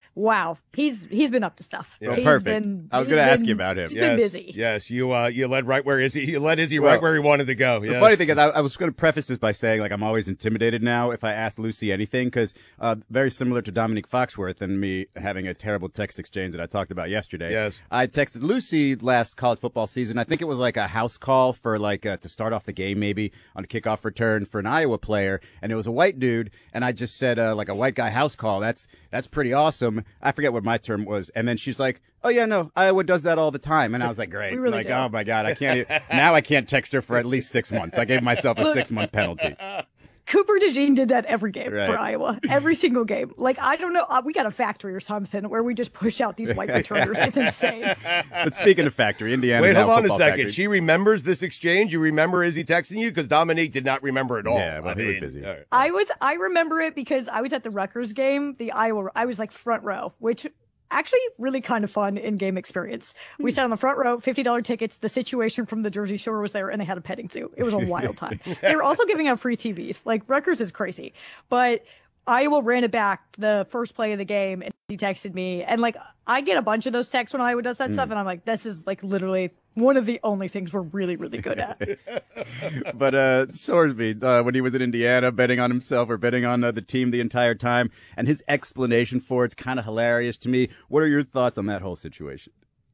wow, he's been up to stuff. Yeah. He's Perfect. I was going to ask you about him. He's been busy. Yes, you led right where Izzy. You led Izzy right where he wanted to go. The funny thing is, I was going to preface this by saying, like, I'm always intimidated now if I ask Lucy anything, because very similar to Dominique Foxworth and me having a terrible text exchange that I talked about yesterday. Yes. I texted Lucy last college football season. I think it was like a house call for to start off the game, maybe on a kickoff return for an Iowa player, and it was a white dude, and I just said like a white guy house call. That's pretty awesome. I forget what my term was, and then she's like, "Oh yeah, no, Iowa does that all the time," and I was like, "Great!" We really like, do. oh my god, I can't. Now I can't text her for at least 6 months. I gave myself a 6-month penalty. Cooper DeJean did that every game Right. for Iowa, every single game. Like, I don't know, we got a factory or something where we just push out these white returners. It's insane. But speaking of factory, Indiana. Wait, now hold on a football second. factory. She remembers this exchange. You remember Izzy texting you? Because Dominique did not remember at all. Yeah, well, he was busy. all right. I remember it because I was at the Rutgers game, I was like front row, which actually really kind of fun in-game experience. We sat on the front row, $50 tickets. The Situation from the Jersey Shore was there, and they had a petting zoo. It was a wild time. They were also giving out free TVs. Like, Rutgers is crazy. But Iowa ran it back the first play of the game, and he texted me. And, like, I get a bunch of those texts when Iowa does that stuff, and I'm like, this is, like, literally one of the only things we're really, really good at. But Sorsby, when he was in Indiana, betting on himself or betting on the team the entire time, and his explanation for it's kind of hilarious to me. What are your thoughts on that whole situation?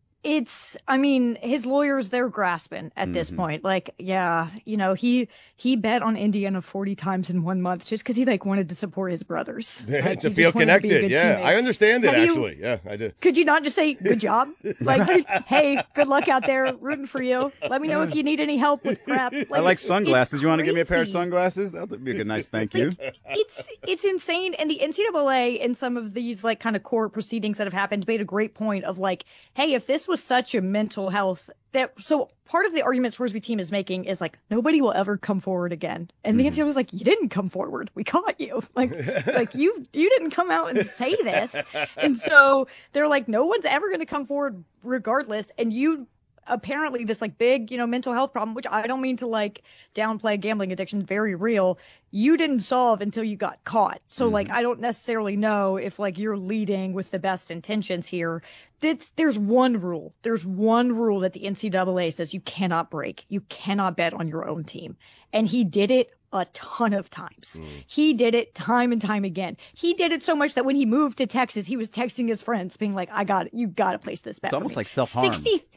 I mean, his lawyers, they're grasping at this point. Like, yeah, he bet on Indiana 40 times in 1 month just because he wanted to support his brothers. Like, To he feel just wanted to be a connected. good Yeah, teammate. I understand it, Have you- actually. Yeah, I do. Could you not just say, good job? Like, hey, good luck out there, rooting for you. Let me know if you need any help with crap. I like sunglasses. it's You want to give me a pair of crazy. sunglasses? That would be a good, nice thank you. It's insane. And the NCAA in some of these kind of court proceedings that have happened made a great point of hey, if this was such a mental health so part of the argument Scoresby team is making is nobody will ever come forward again. And the NCAA was like, you didn't come forward. We caught you. You didn't come out and say this. And so they're like, no one's ever going to come forward regardless. And you apparently this big, mental health problem, which I don't mean to downplay gambling addiction, very real. You didn't solve until you got caught. So I don't necessarily know if you're leading with the best intentions here. There's one rule. There's one rule that the NCAA says you cannot break. You cannot bet on your own team. And he did it a ton of times. He did it time and time again. He did it so much that when he moved to Texas, he was texting his friends being like, you got to place this bet. It's almost like self-harm.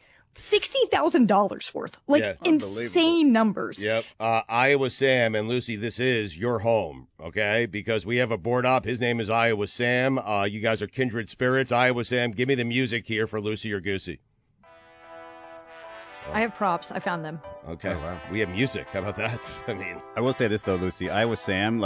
$60,000 worth. Yeah, insane numbers. Yep. Iowa Sam and Lucy, this is your home, okay? Because we have a board op. His name is Iowa Sam. You guys are kindred spirits. Iowa Sam, give me the music here for Lucy or Goosey. I have props. I found them. Okay. Wow. We have music. How about that? I mean, I will say this though, Lucy. Iowa Sam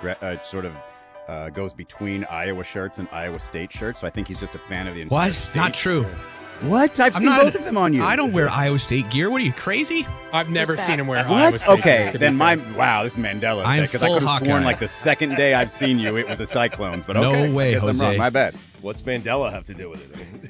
goes between Iowa shirts and Iowa State shirts, so I think he's just a fan of the entire What? state. Not true. What? I've seen both of them on you. I don't wear Iowa State gear. What are you, crazy? I've never Just seen him wear facts. Iowa What? State. Okay, to be then fair. wow, this is Mandela I'm effect, because I full could have sworn Hawkeye. the second day I've seen you, it was a Cyclones. But No okay, way, I guess Jose. I'm wrong. My bad. what's Mandela have to do with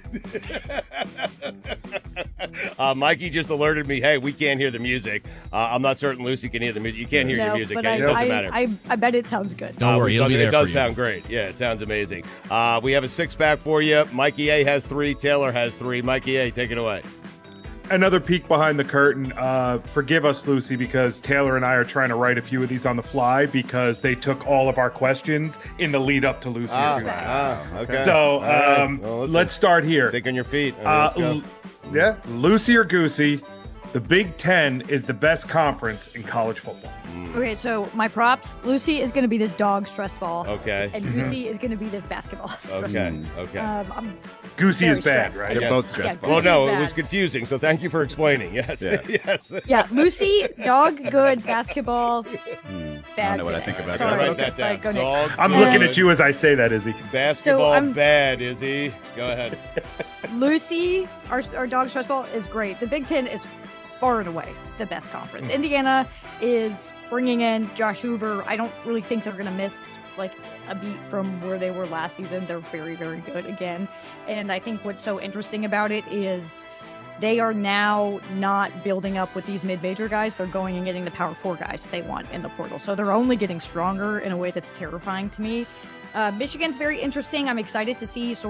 it? Mikey just alerted me, hey, we can't hear the music. I'm not certain Lucy can hear the music. You can't hear your music. but It doesn't matter. I bet it sounds good. Don't worry, it'll be there It does for you. sound great. Yeah, it sounds amazing. We have a six-pack for you. Mikey A has 3. Taylor has 3. Mikey A, take it away. Another peek behind the curtain. Forgive us, Lucy, because Taylor and I are trying to write a few of these on the fly because they took all of our questions in the lead up to Lucy. Okay. So All right. Well, listen, let's start here. think on your feet. All right, let's go. Yeah, Lucy or Goosey, the Big Ten is the best conference in college football. Okay, so my props. Lucy is going to be this dog stress ball. Okay. And Goosey is going to be this basketball stress Okay. ball. Okay. I'm Goosey very is bad, stressed. right? They're Yes. both stressful. Yeah, Well, no, Goosey's it was bad. confusing, so thank you for explaining. Yes. Yeah. Yes. Yeah, Lucy, dog, good, basketball, bad. I don't know what I today. think about that. Sorry. Write that down. Go next. Dog, I'm good. looking at you as I say that, Izzy. Basketball I'm- bad, Izzy. Go ahead. Lucy, our dog stress ball is great. The Big Ten is far and away the best conference. Indiana is bringing in Josh Hoover. I don't really think they're going to miss a beat from where they were last season. They're very, very good again. And I think what's so interesting about it is they are now not building up with these mid-major guys. They're going and getting the Power 4 guys they want in the portal. So they're only getting stronger in a way that's terrifying to me. Michigan's very interesting. I'm excited to see